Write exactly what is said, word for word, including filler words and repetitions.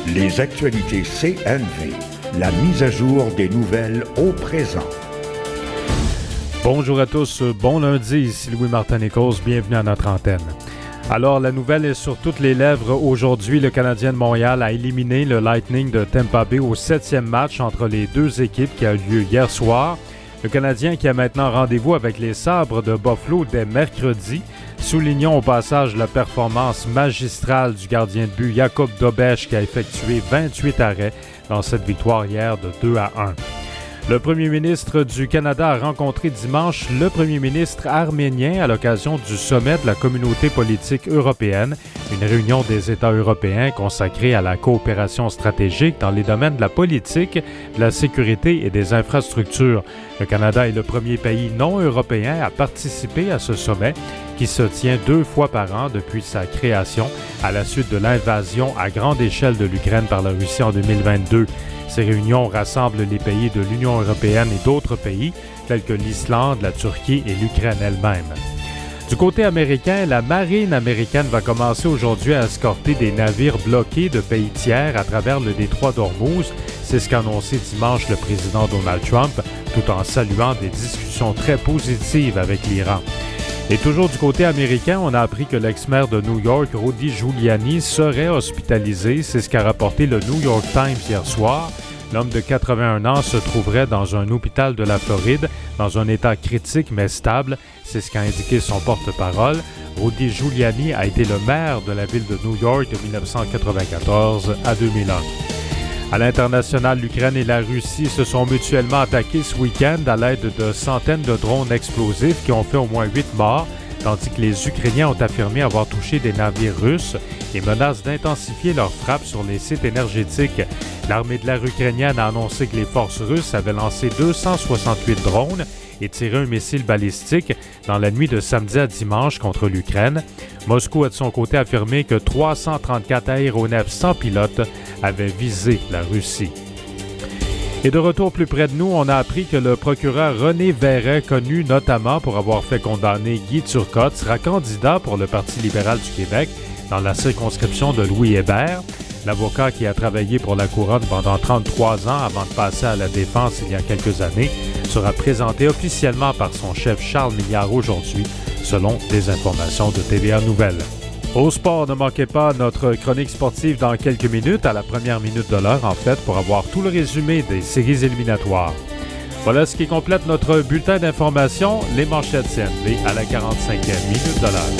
Les actualités C N V, la mise à jour des nouvelles au présent. Bonjour à tous, bon lundi, ici Louis-Martin Nichols, bienvenue à notre antenne. Alors, la nouvelle est sur toutes les lèvres. Aujourd'hui, le Canadien de Montréal a éliminé le Lightning de Tampa Bay au septième match entre les deux équipes qui a eu lieu hier soir. Le Canadien qui a maintenant rendez-vous avec les Sabres de Buffalo dès mercredi. Soulignons au passage la performance magistrale du gardien de but Jakub Dobeš qui a effectué vingt-huit arrêts dans cette victoire hier de deux à un. Le premier ministre du Canada a rencontré dimanche le premier ministre arménien à l'occasion du sommet de la communauté politique européenne, une réunion des États européens consacrée à la coopération stratégique dans les domaines de la politique, de la sécurité et des infrastructures. Le Canada est le premier pays non européen à participer à ce sommet qui se tient deux fois par an depuis sa création à la suite de l'invasion à grande échelle de l'Ukraine par la Russie en deux mille vingt-deux. Ces réunions rassemblent les pays de l'Union européenne et d'autres pays, tels que l'Islande, la Turquie et l'Ukraine elle-même. Du côté américain, la marine américaine va commencer aujourd'hui à escorter des navires bloqués de pays tiers à travers le détroit d'Ormuz. C'est ce qu'a annoncé dimanche le président Donald Trump, tout en saluant des discussions très positives avec l'Iran. Et toujours du côté américain, on a appris que l'ex-maire de New York, Rudy Giuliani, serait hospitalisé. C'est ce qu'a rapporté le New York Times hier soir. L'homme de quatre-vingt-un ans se trouverait dans un hôpital de la Floride, dans un état critique mais stable. C'est ce qu'a indiqué son porte-parole. Rudy Giuliani a été le maire de la ville de New York de dix-neuf cent quatre-vingt-quatorze à deux mille un. À l'international, l'Ukraine et la Russie se sont mutuellement attaqués ce week-end à l'aide de centaines de drones explosifs qui ont fait au moins huit morts, tandis que les Ukrainiens ont affirmé avoir touché des navires russes et menacent d'intensifier leurs frappes sur les sites énergétiques. L'armée de l'air ukrainienne a annoncé que les forces russes avaient lancé deux cent soixante-huit drones et tiré un missile balistique dans la nuit de samedi à dimanche contre l'Ukraine. Moscou a de son côté affirmé que trois cent trente-quatre aéronefs sans pilote avaient visé la Russie. Et de retour plus près de nous, on a appris que le procureur René Verret, connu notamment pour avoir fait condamner Guy Turcotte, sera candidat pour le Parti libéral du Québec dans la circonscription de Louis Hébert. L'avocat qui a travaillé pour la Couronne pendant trente-trois ans avant de passer à la défense il y a quelques années sera présenté officiellement par son chef Charles Milliard aujourd'hui, selon des informations de T V A Nouvelles. Au sport, ne manquez pas notre chronique sportive dans quelques minutes, à la première minute de l'heure en fait, pour avoir tout le résumé des séries éliminatoires. Voilà ce qui complète notre bulletin d'information, les manchettes C N V à la quarante-cinquième minute de l'heure.